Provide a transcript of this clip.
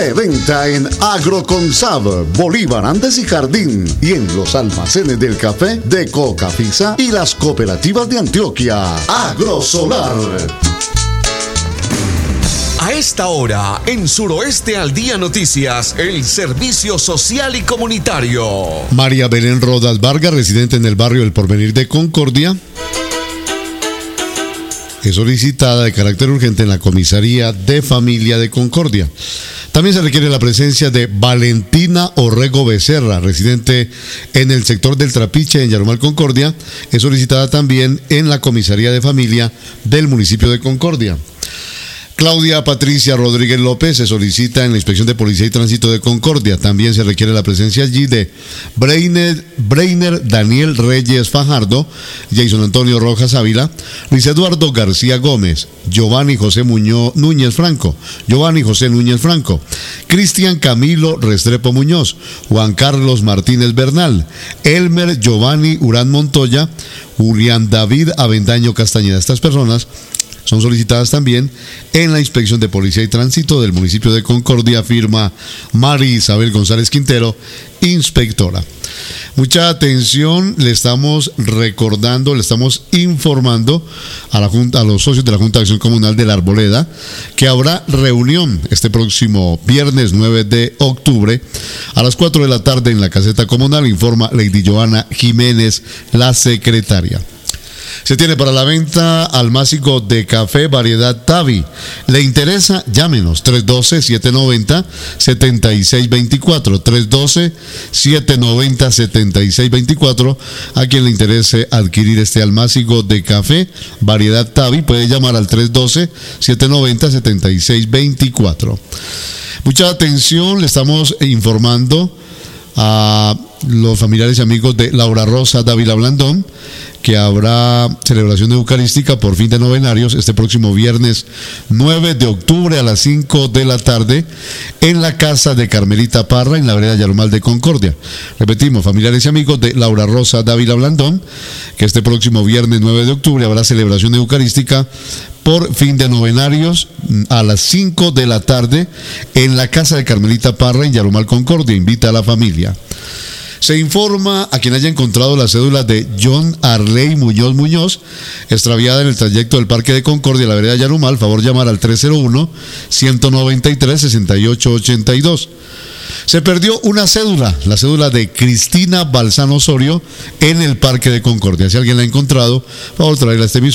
De venta en Agroconsab, Bolívar, Andes y Jardín, y en los almacenes del café de Cocafisa y las cooperativas de Antioquia. Agrosolar. A esta hora, en Suroeste al Día Noticias, el servicio social y comunitario. María Belén Rodas Vargas, residente en el barrio El Porvenir de Concordia, es solicitada de carácter urgente en la comisaría de familia de Concordia. También se requiere la presencia de Valentina Orrego Becerra, residente en el sector del Trapiche, en Yarumal, Concordia. Es solicitada también en la comisaría de familia del municipio de Concordia. Claudia Patricia Rodríguez López se solicita en la Inspección de Policía y Tránsito de Concordia. También se requiere la presencia allí de Breiner Daniel Reyes Fajardo, Jason Antonio Rojas Ávila, Luis Eduardo García Gómez, Giovanni José Núñez Franco, Cristian Camilo Restrepo Muñoz, Juan Carlos Martínez Bernal, Elmer Giovanni Urán Montoya, Julián David Avendaño Castañeda. Estas personas son solicitadas también en la Inspección de Policía y Tránsito del municipio de Concordia, firma Mari Isabel González Quintero, inspectora. Mucha atención, le estamos recordando, le estamos informando a los socios de la Junta de Acción Comunal de la Arboleda que habrá reunión este próximo viernes 9 de octubre a las 4 de la tarde en la caseta comunal, informa Lady Joana Jiménez, la secretaria. Se tiene para la venta almácigo de café variedad Tavi. ¿Le interesa? Llámenos 312-790-7624. 312-790-7624. A quien le interese adquirir este almácigo de café variedad Tavi puede llamar al 312-790-7624. Mucha atención, le estamos informando a los familiares y amigos de Laura Rosa Dávila Blandón que habrá celebración eucarística por fin de novenarios este próximo viernes 9 de octubre a las 5 de la tarde en la casa de Carmelita Parra en la vereda Yarumal de Concordia. Repetimos, familiares y amigos de Laura Rosa Dávila Blandón, que este próximo viernes 9 de octubre habrá celebración eucarística por fin de novenarios a las 5 de la tarde en la casa de Carmelita Parra en Yarumal, Concordia. Invita a la familia. Se informa a quien haya encontrado la cédula de John Arley Muñoz, extraviada en el trayecto del Parque de Concordia, la vereda Yarumal, favor llamar al 301-193-6882. Se perdió una cédula, la cédula de Cristina Balzano Osorio, en el Parque de Concordia. Si alguien la ha encontrado, favor traerla a este emisor.